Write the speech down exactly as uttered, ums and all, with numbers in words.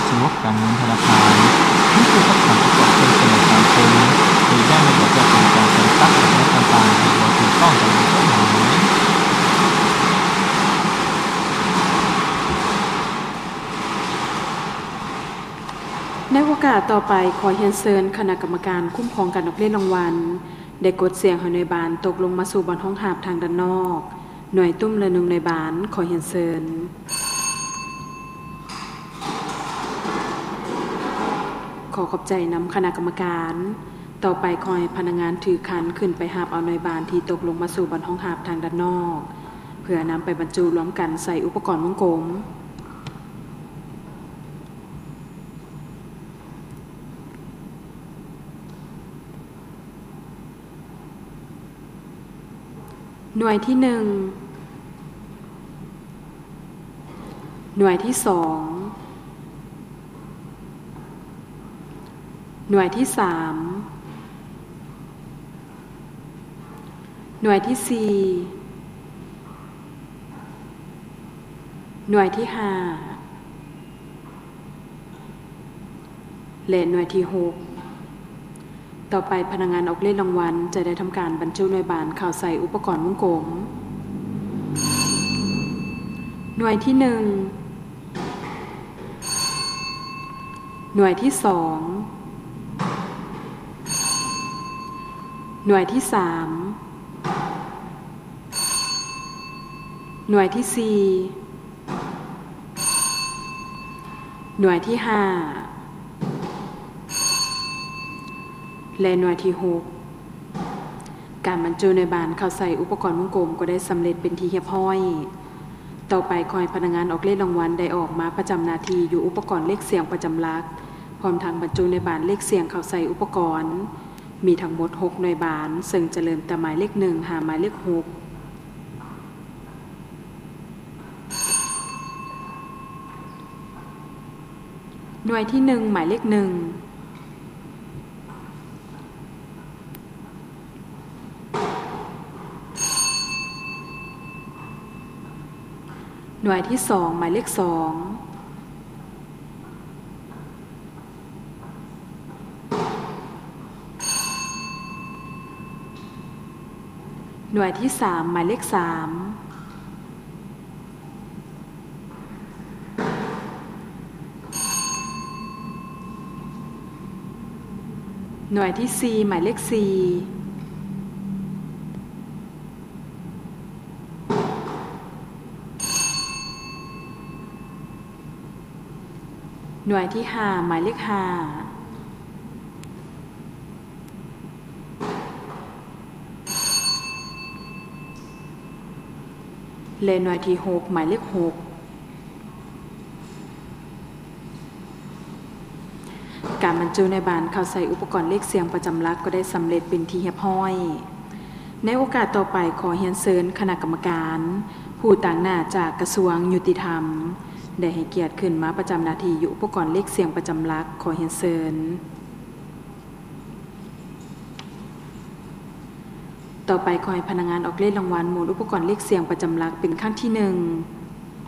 สวกการเงินธนาคารนี่คือคำถามที่เกิดขึ้นในสังคมโดยย่างในบทจะเป็นการใช้ตั้งหลักต่างๆที่ถูกต้องตามกฎหมายในโอกาสต่อไปขอเรียนเชิญคณะกรรมการคุ้มครองการออกเล่นรางวัลได้กดเสียงให้หน่วยบานตกลงมาสู่บอนห้องหาบทางด้านนอกหน่วยตุ้มและหนึ่งหน่วยบานขอเรียนเชิญขอขอบใจนำคณะกรรมการต่อไปขอให้พนักงานถือคันขึ้นไปหาบเอาหน่วยบานที่ตกลงมาสู่บอนห้องหาบทางด้านนอกเพื่อนำไปบรรจุรวมกันใส่อุปกรณ์วงกลมหน่วยที่หนึ่งหน่วยที่สองหน่วยที่สามหน่วยที่สี่หน่วยที่ห้าและหน่วยที่หกต่อไปพนักงานออกเล่นรางวัลจะได้ทำการบรรจุหน่วยบานเข้าใส่อุปกรณ์วงกลมหน่วยที่หนึ่งหน่วยที่สองหน่วยที่สามหน่วยที่สี่หน่วยที่ห้าและหน่วยที่หกการบรรจุในบานเข้าใส่อุปกรณ์วงกลมก็ได้สำเร็จเป็นที่เรียบร้อยต่อไปขอให้พนักงานออกเลขรางวัลได้ออกมาประจำหน้าที่อยู่อุปกรณ์เลขเสียงประจำหลักพร้อมทางบรรจุในบานเลขเสียงเข้าใส่อุปกรณ์มีทั้งหมดหกหน่วยบานซึ่งจะเริ่มแต่หมายเลขหนึ่งหาหมายเลขหกหน่วยที่หนึ่งหมายเลขหนึ่งหน่วยที่สองหมายเลขสองหน่วยที่สามหมายเลขสามหน่วยที่สี่หมายเลขสี่หน่วยที่ห้าหมายเลขห้าและหน่วยที่หกหมายเลขหกการบรรจุในบานเข้าใส่อุปกรณ์เลขเสียงประจำหลักก็ได้สำเร็จเป็นที่เรียบร้อยในโอกาสต่อไปขอเรียนเชิญคณะกรรมการผู้ต่างหน้าจากกระทรวงยุติธรรมได้ให้เกียรติขึ้นมาประจำหน้าที่อยู่อุปกรณ์เลขเสียงประจำหลักขอเรียนเชิญต่อไปขอให้พนักงานออกเลขรางวัลหมุนอุปกรณ์เลขเสียงประจำหลักเป็นขั้นที่หนึ่ง